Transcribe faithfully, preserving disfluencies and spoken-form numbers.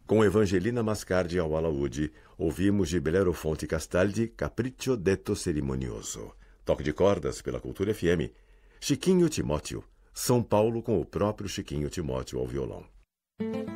Com Evangelina Mascardi ao alaúde, ouvimos de Bellerofonte Castaldi Capriccio detto cerimonioso. Toque de cordas pela Cultura F M, Chiquinho Timóteo, São Paulo com o próprio Chiquinho Timóteo ao violão.